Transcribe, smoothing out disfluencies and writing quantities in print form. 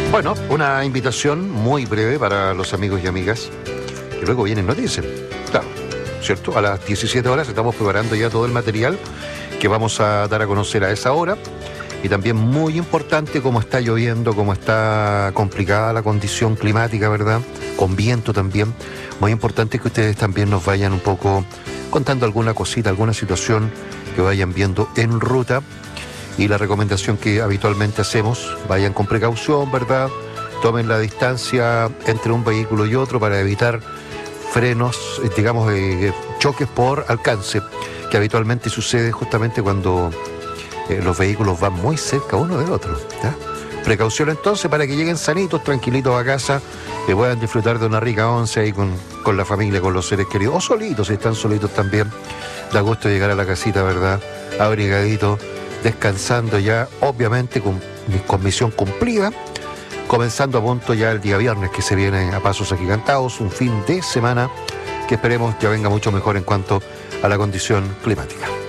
Bueno, una invitación muy breve para los amigos y amigas que luego vienen noticias. Claro, ¿cierto? A las 17 horas estamos preparando ya todo el material que vamos a dar a conocer a esa hora. Y también muy importante cómo está lloviendo, cómo está complicada la condición climática, ¿verdad? Con viento también. Muy importante que ustedes también nos vayan un poco contando alguna cosita, alguna situación que vayan viendo en ruta. Y la recomendación que habitualmente hacemos, vayan con precaución, ¿verdad? Tomen la distancia entre un vehículo y otro para evitar frenos, digamos, choques por alcance, que habitualmente sucede justamente cuando los vehículos van muy cerca uno del otro, ¿ya? Precaución entonces para que lleguen sanitos, tranquilitos a casa, que puedan disfrutar de una rica once ahí con la familia, con los seres queridos, o solitos, si están solitos también. Da gusto llegar a la casita, ¿verdad? Abrigadito, descansando ya, obviamente con misión cumplida, comenzando a punto ya el día viernes, que se viene a pasos agigantados, un fin de semana que esperemos ya venga mucho mejor en cuanto a la condición climática.